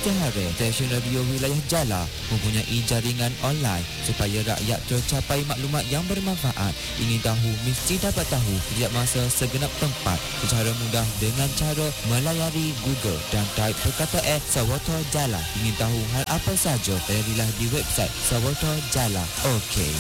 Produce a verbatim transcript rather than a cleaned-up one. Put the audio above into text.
Istiharah Stesen Radio Wilayah Jala mempunyai jaringan online supaya rakyat tercapai maklumat yang bermanfaat. Ingin tahu mesti dapat tahu setiap masa segenap tempat secara mudah dengan cara melayari Google dan type perkataan Sawata Jala. Ingin tahu hal apa saja, layarilah di website Sawata Jala. Okey.